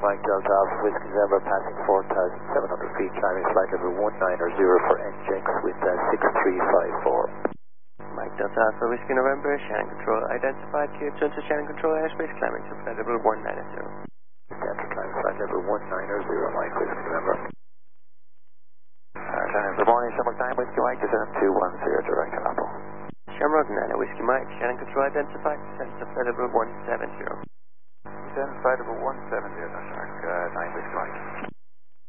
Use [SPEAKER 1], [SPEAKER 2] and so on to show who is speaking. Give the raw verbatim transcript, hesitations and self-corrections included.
[SPEAKER 1] Mike Delta Alpha Whiskey November, passing four thousand seven hundred feet, climbing flight level one nine zero for N J X with uh, six three five four.
[SPEAKER 2] Mike Delta Alpha Whiskey November, Shannon Control identified, cleared to Shannon Control airspace, climbing to flight level one nine zero.
[SPEAKER 1] Delta climbing flight level one nine zero, Mike Whiskey November.
[SPEAKER 3] Uh, Shannon, good morning, summertime Whiskey Mike, descent two one zero, direct to Apple.
[SPEAKER 2] Shamrock Nana Whiskey Mike, Shannon Control identified, descent to flight level one seven zero.
[SPEAKER 3] Descent flight level one seven zero, Shark, uh, nine Whiskey Mike.